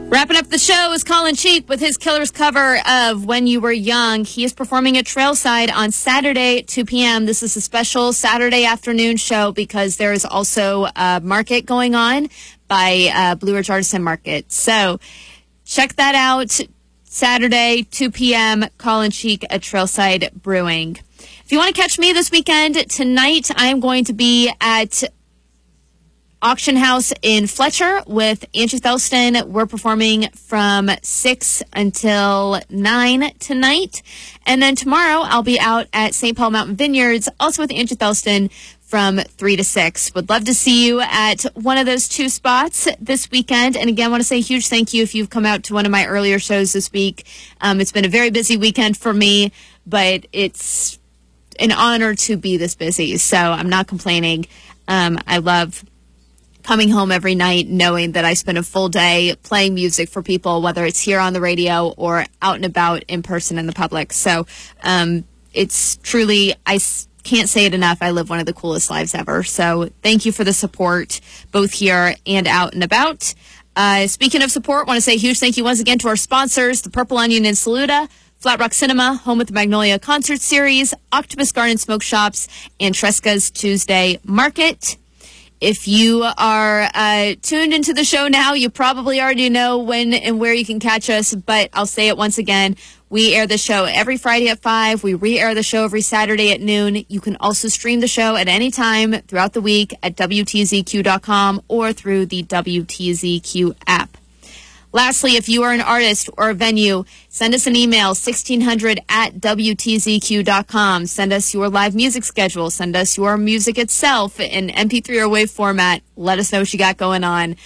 Wrapping up the show is Colin Cheek with his Killers cover of When You Were Young. He is performing at Trailside on Saturday at 2 p.m. This is a special Saturday afternoon show because there is also a market going on by Blue Ridge Artisan Market. So check that out. Saturday, 2 p.m., Colin Cheek at Trailside Brewing. If you want to catch me this weekend, tonight I am going to be at Auction House in Fletcher with Angie Thelston. We're performing from 6 until 9 tonight. And then tomorrow I'll be out at St. Paul Mountain Vineyards, also with Angie Thelston, from 3 to 6. Would love to see you at one of those two spots this weekend. And again, I want to say a huge thank you if you've come out to one of my earlier shows this week. It's been a very busy weekend for me, but it's an honor to be this busy. So I'm not complaining. I love coming home every night knowing that I spend a full day playing music for people, whether it's here on the radio or out and about in person in the public. So it's truly, I can't say it enough, I live one of the coolest lives ever. So thank you for the support, both here and out and about. Speaking of support, I want to say a huge thank you once again to our sponsors, the Purple Onion in Saluda, Flat Rock Cinema, home with the Magnolia Concert Series, Octopus Garden Smoke Shops, and Tresca's Tuesday Market. If you are tuned into the show now, you probably already know when and where you can catch us, but I'll say it once again. We air the show every Friday at 5. We re-air the show every Saturday at noon. You can also stream the show at any time throughout the week at WTZQ.com or through the WTZQ app. Lastly, if you are an artist or a venue, send us an email, 1600@WTZQ.com. Send us your live music schedule. Send us your music itself in MP3 or WAV format. Let us know what you got going on.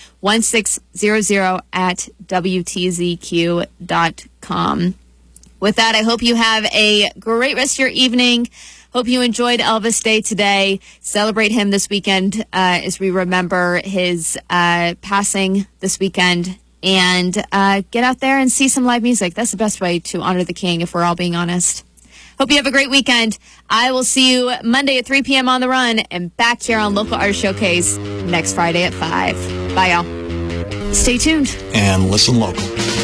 1600@WTZQ.com. With that, I hope you have a great rest of your evening. Hope you enjoyed Elvis Day today. Celebrate him this weekend as we remember his passing this weekend. And get out there and see some live music. That's the best way to honor the king, if we're all being honest. Hope you have a great weekend. I will see you Monday at 3 p.m. on The Run and back here on Local Artist Showcase next Friday at 5. Bye, y'all. Stay tuned. And listen local.